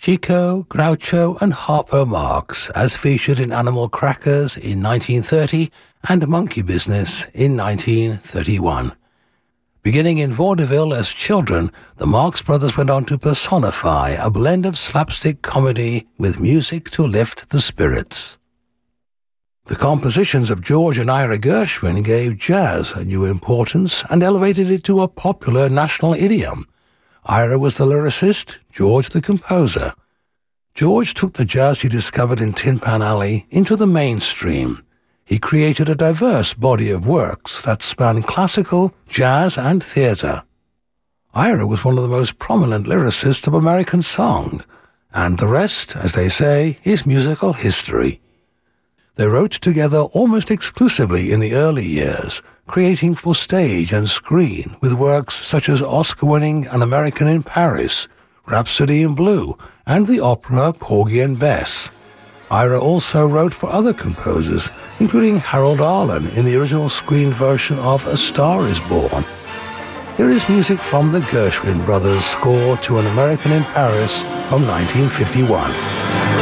Chico, Groucho and Harpo Marx, as featured in Animal Crackers in 1930 and Monkey Business in 1931. Beginning in vaudeville as children, the Marx Brothers went on to personify a blend of slapstick comedy with music to lift the spirits. The compositions of George and Ira Gershwin gave jazz a new importance and elevated it to a popular national idiom. Ira was the lyricist, George the composer. George took the jazz he discovered in Tin Pan Alley into the mainstream. He created a diverse body of works that spanned classical, jazz, and theatre. Ira was one of the most prominent lyricists of American song, and the rest, as they say, is musical history. They wrote together almost exclusively in the early years, creating for stage and screen with works such as Oscar-winning An American in Paris, Rhapsody in Blue, and the opera Porgy and Bess. Ira also wrote for other composers, including Harold Arlen in the original screen version of A Star is Born. Here is music from the Gershwin brothers' score to An American in Paris from 1951.